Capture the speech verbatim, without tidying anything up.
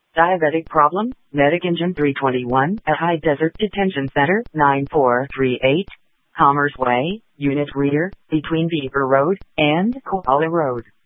Diabetic problem, Medic Engine three twenty-one at High Desert Detention Center, nine four three eight, Commerce Way, Unit Rear, between Beaver Road and Koala Road.